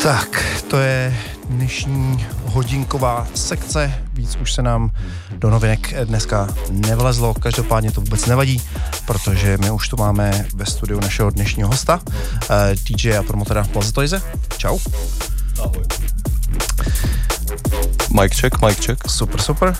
Tak, to je dnešní hodinková sekce. Víc už se nám do novinek dneska nevlezlo, každopádně to vůbec nevadí, protože my už tu máme ve studiu našeho dnešního hosta, DJ a promotora Plaza Toyse. Čau. Ahoj. Mic check. Super.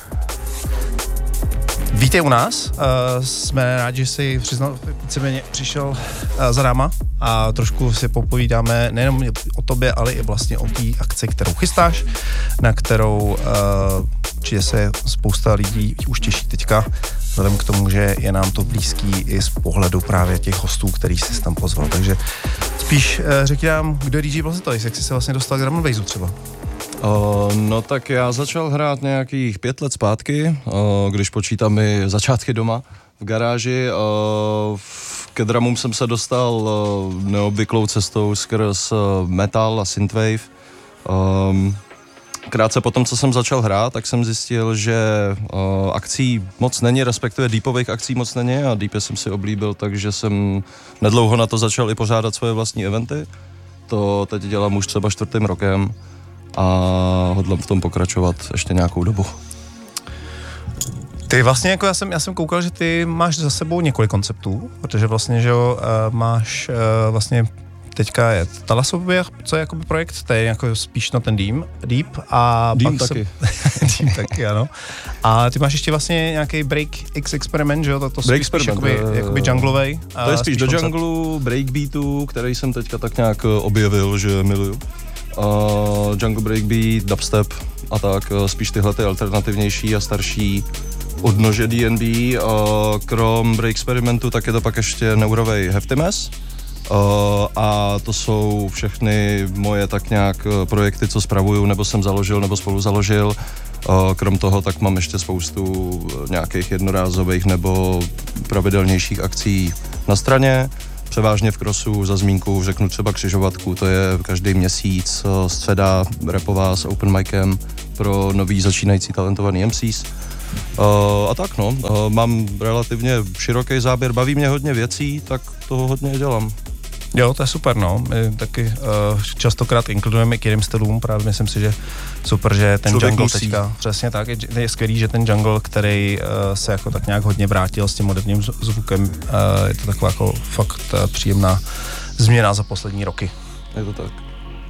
Vítej u nás, jsme rádi, že jsi přišel za náma a trošku si popovídáme nejenom o tobě, ale i vlastně o té akci, kterou chystáš, na kterou určitě se spousta lidí už těší teďka, vzhledem k tomu, že je nám to blízký i z pohledu právě těch hostů, který jsi tam pozval. Takže spíš řekni nám, kdo je DJ Plaza Toyse, jak jsi se vlastně dostal k drum and bassu třeba? No tak já začal hrát nějakých 5 let zpátky, když počítám i začátky doma v garáži. Ke drumům jsem se dostal neobvyklou cestou skrz metal a synthwave. Krátce potom, co jsem začal hrát, tak jsem zjistil, že akcí moc není, respektive deepových akcí moc není a deepy jsem si oblíbil, takže jsem nedlouho na to začal i pořádat svoje vlastní eventy. To teď dělám už třeba 4. rokem a hodlám v tom pokračovat ještě nějakou dobu. Ty vlastně, jako já jsem koukal, že ty máš za sebou několik konceptů, protože vlastně, že jo, máš vlastně teďka je Talasově, co je jakoby projekt, to je jako spíš na ten Deep a Deep taky. Deep taky, ano. A ty máš ještě vlastně nějaký Break X Experiment, že jo, to spíš jakoby junglovej. To je spíš do junglu, breakbeatu, který jsem teďka tak nějak objevil, že miluju. Jungle breakbeat, dubstep a tak, spíš tyhle ty alternativnější a starší odnože D&B. Krom break experimentu, tak je to pak ještě neurovej Hefty Mess. A to jsou všechny moje tak nějak projekty, co spravuju, nebo jsem založil, nebo spolu založil. Krom toho tak mám ještě spoustu nějakých jednorázových nebo pravidelnějších akcí na straně. Převážně v crossu, za zmínku řeknu třeba Křižovatku, to je každý měsíc, středa rapová s open micem pro nový začínající talentovaný MCs. A tak no, mám relativně široký záběr, baví mě hodně věcí, tak toho hodně dělám. Jo, to je super, no. My taky častokrát inkludujeme k jiným stylům, právě myslím si, že super, že ten Člověk jungle musí. teďka, přesně tak, je skvělý, že ten jungle, který se jako tak nějak hodně vrátil s tím moderním zvukem, je to taková jako fakt příjemná změna za poslední roky. Je to tak.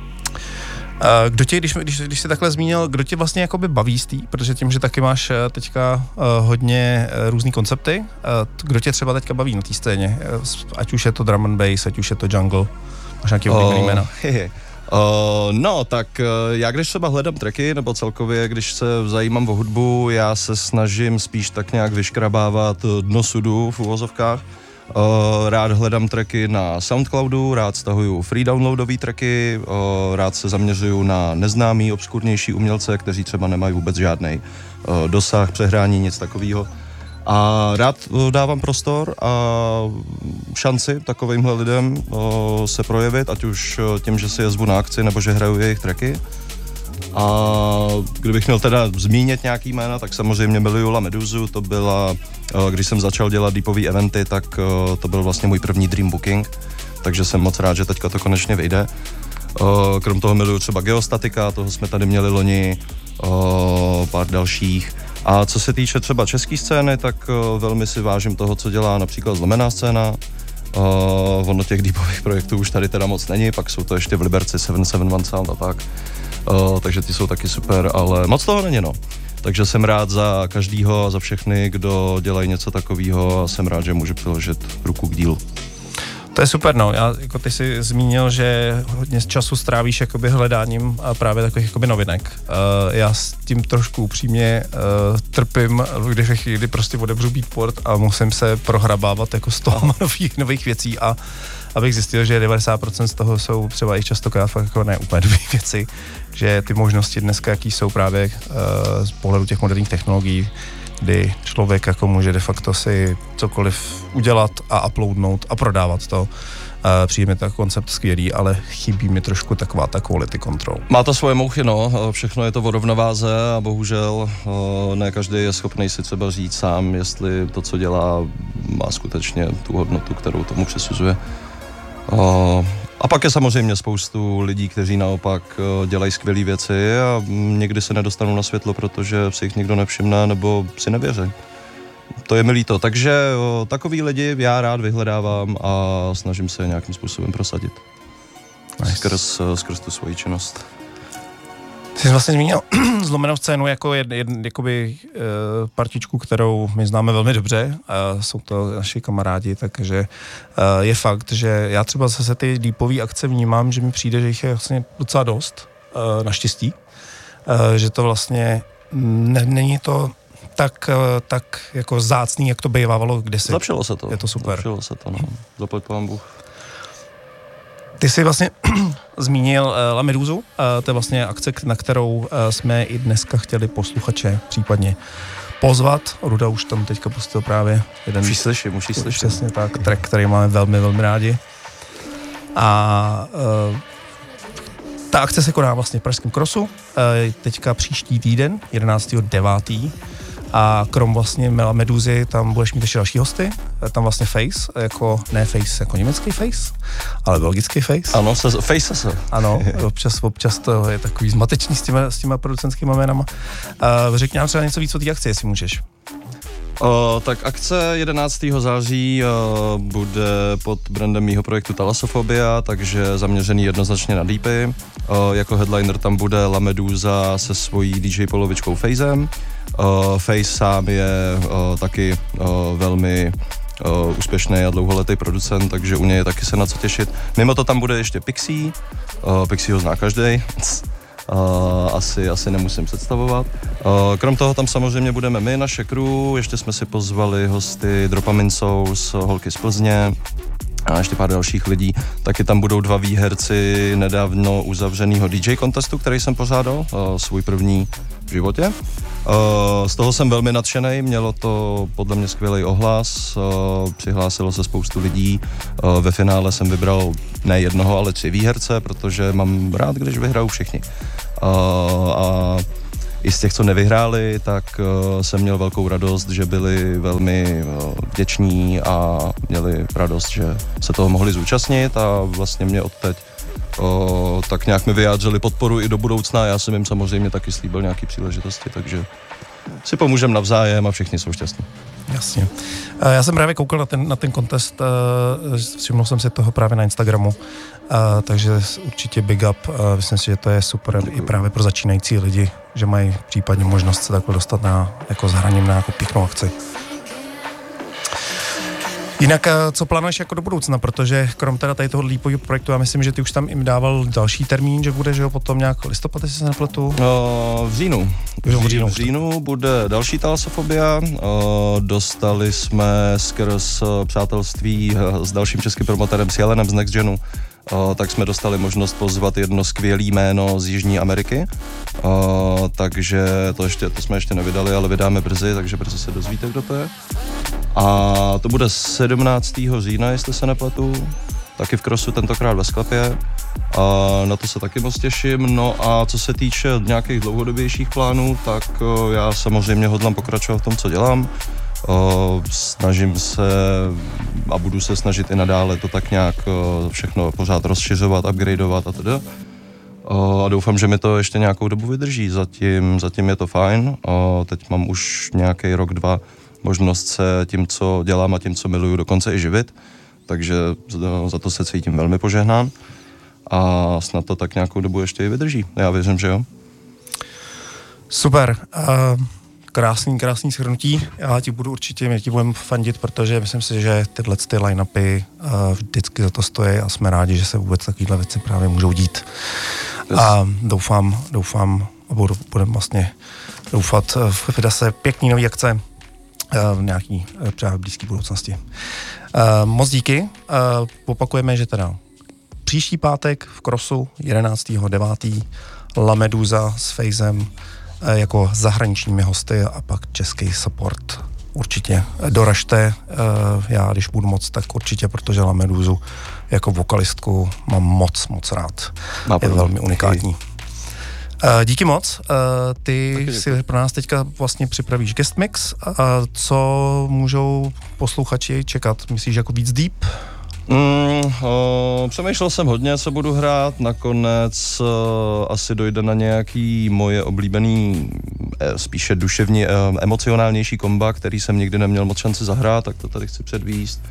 Kdo tě, když jsi takhle zmínil, kdo tě vlastně jakoby baví z tý, protože tím, že taky máš teďka hodně různý koncepty, kdo tě třeba teďka baví na té scéně, ať už je to drum and bass, ať už je to jungle, máš nějaký oblíbený jména? No, tak já když třeba hledám tracky, nebo celkově, když se zajímám o hudbu, já se snažím spíš tak nějak vyškrabávat dno sudu v uvozovkách. Rád hledám tracky na Soundcloudu, rád stahuju free downloadové tracky, rád se zaměřuju na neznámý, obskurnější umělce, kteří třeba nemají vůbec žádnej dosah, přehrání, nic takového. A rád dávám prostor a šanci takovýmhle lidem se projevit, ať už tím, že si je zvu na akci, nebo že hraju jejich tracky. A kdybych měl teda zmínit nějaký jména, tak samozřejmě miluju La Meduzu, to byla, když jsem začal dělat deepový eventy, tak to byl vlastně můj první dream booking, takže jsem moc rád, že teďka to konečně vyjde. Krom toho miluju třeba Geostatika, toho jsme tady měli loni, pár dalších. A co se týče třeba české scény, tak velmi si vážím toho, co dělá například Zlomená scéna. Ono těch deepových projektů už tady teda moc není, pak jsou to ještě v Liberci 771 Sound a tak. Takže ty jsou taky super, ale moc toho není, no. Takže jsem rád za každýho a za všechny, kdo dělají něco takového a jsem rád, že můžu přiložit ruku k dílu. To je super, no. Já, jako ty jsi zmínil, že hodně času strávíš jakoby hledáním právě takových jakoby novinek. Já s tím trošku upřímně trpím, kdy prostě odebřu Beatport a musím se prohrabávat jako 100 nových věcí a abych zjistil, že 90% z toho jsou třeba i častokrát fakt jako ne úplně dobré věci, že ty možnosti dneska, jaký jsou právě z pohledu těch moderních technologií, kdy člověk jako může de facto si cokoliv udělat a uploadnout a prodávat to. Přijde mi tak koncept skvělý, ale chybí mi trošku taková ta quality control. Má to svoje mouchy, no. Všechno je to o rovnováze a bohužel ne každý je schopný si třeba říct sám, jestli to, co dělá, má skutečně tu hodnotu, kterou tomu přisuzuje. A pak je samozřejmě spoustu lidí, kteří naopak dělají skvělé věci a někdy se nedostanou na světlo, protože si jich nikdo nevšimne nebo si nevěří. To je mi líto. Takže takový lidi já rád vyhledávám a snažím se nějakým způsobem prosadit. Nice. Skrz tu svoji činnost. Jsi vlastně zmínil Zlomenou scénu jako jakoby partičku, kterou my známe velmi dobře. Jsou to naši kamarádi, takže je fakt, že já třeba zase ty deepové akce vnímám, že mi přijde, že jich je vlastně docela dost, naštěstí. Že to vlastně není to tak jako vzácný, jak to bývávalo kdysi. Zlepšilo se to. Je to super. Zlepšilo se to, no. Zaplať pán Bůh. Ty jsi vlastně zmínil La Medusu, to je vlastně akce, na kterou jsme i dneska chtěli posluchače případně pozvat. Ruda už tam teďka pustil právě jeden... Už slyším. Přesně tak, track, který máme velmi, velmi rádi. A ta akce se koná vlastně v Pražském Crossu, teďka příští týden, 11.9. A krom vlastně La Medusy, tam budeš mít ještě další hosty. Tam vlastně Face, ne Face jako německý Face, ale belgický Face. Ano, Face se. Ano, občas to je takový zmatečný s těma producentskýma jménama. Řekni nám třeba něco víc o té akci, jestli můžeš. Tak akce 11. září bude pod brandem mýho projektu Thalassofobia, takže zaměřený jednoznačně na deepy. Jako headliner tam bude La Medusa se svojí DJ polovičkou Fazem. Face sám je taky velmi úspěšný a dlouholetý producent, takže u něj je taky se na co těšit. Mimo to tam bude ještě Pixie. Pixie ho zná každej. Asi nemusím představovat. Krom toho tam samozřejmě budeme my, naše crew, ještě jsme si pozvali hosty Dopamine Souls, holky z Plzně a ještě pár dalších lidí. Taky tam budou 2 výherci nedávno uzavřenýho DJ contestu, který jsem pořádal, svůj první v životě. Z toho jsem velmi nadšenej, mělo to podle mě skvělý ohlas, přihlásilo se spoustu lidí, ve finále jsem vybral ne jednoho, ale 3 výherce, protože mám rád, když vyhrajou všichni. A i z těch, co nevyhráli, tak jsem měl velkou radost, že byli velmi vděční a měli radost, že se toho mohli zúčastnit a vlastně mě odteď tak nějak mi vyjádřili podporu i do budoucna. Já jsem jim samozřejmě taky slíbil nějaký příležitosti, takže si pomůžeme navzájem a všichni jsou šťastní. Jasně. Já jsem právě koukal na ten contest, všiml jsem si toho právě na Instagramu, takže určitě big up. Myslím si, že to je super. Děkuji. I právě pro začínající lidi, že mají případně možnost se takhle dostat jako s hraním na jako pěknou akci. Jinak, co plánuješ jako do budoucna, protože krom teda tady toho lípového projektu, já myslím, že ty už tam jim dával další termín, že bude, že jo, potom nějak listopad, jestli se nepletu? V říjnu. V říjnu bude další Thalassofobia. Dostali jsme skrz přátelství s dalším českým promotorem, s Jelenem z Next Genu, tak jsme dostali možnost pozvat jedno skvělé jméno z Jižní Ameriky. Takže to jsme ještě nevydali, ale vydáme brzy, takže brzy se dozvíte, kdo to je. A to bude 17. října, jestli se nepletu, taky v Crossu, tentokrát ve Sklepě. A na to se taky moc těším. No a co se týče nějakých dlouhodobějších plánů, tak já samozřejmě hodlám pokračovat v tom, co dělám. Snažím se a budu se snažit i nadále to tak nějak všechno pořád rozšiřovat, upgradeovat a tedy. A doufám, že mi to ještě nějakou dobu vydrží. Zatím je to fajn. Teď mám už nějaký rok, 2 možnost se tím, co dělám a tím, co miluju, dokonce i živit. Takže za to se cítím velmi požehnán. A snad to tak nějakou dobu ještě i vydrží. Já věřím, že jo. Super. Krásný shrnutí. Já ti budeme fandit, protože myslím si, že tyhle ty line-upy vždycky za to stojí a jsme rádi, že se vůbec takovýhle věci právě můžou dít. Yes. A doufám a budeme vlastně doufat v se pěkný nový akce v nějaký třeba blízké budoucnosti. Moc díky. Opakujeme, že teda příští pátek v Crossu 11.9. La Medusa s Fazem jako zahraničními hosty a pak český support. Určitě doražte, já když budu moc, tak určitě, protože La Medusu jako vokalistku mám moc rád. Je velmi unikátní. Díky moc. Ty si pro nás teďka vlastně připravíš guest mix. Co můžou posluchači čekat? Myslíš jako víc deep? Přemýšlel jsem hodně, co budu hrát, nakonec asi dojde na nějaký moje oblíbený, spíše duševní, emocionálnější komba, který jsem nikdy neměl moc šanci zahrát, tak to tady chci předvíst.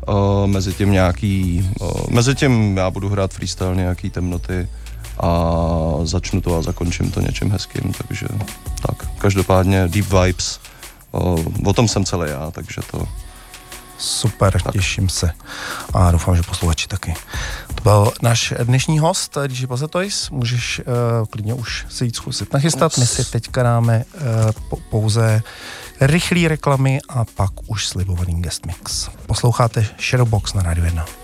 Mezitím já budu hrát freestyle nějaký temnoty a začnu to a zakončím to něčím hezkým, takže tak, každopádně Deep Vibes, o tom jsem celý já, takže to... Super, tak. Těším se a doufám, že posluchači taky. To byl náš dnešní host, DJ Pozetois, můžeš klidně už se jít zkusit nachystat, my si teďka dáme pouze rychlý reklamy a pak už slibovaný guest mix. Posloucháte Shadowbox na Rádiu 1.